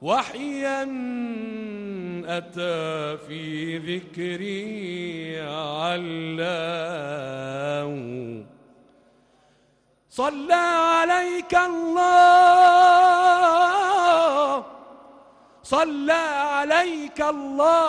وحيا أتى في ذكري علاه. صلى عليك الله، صلى عليك الله.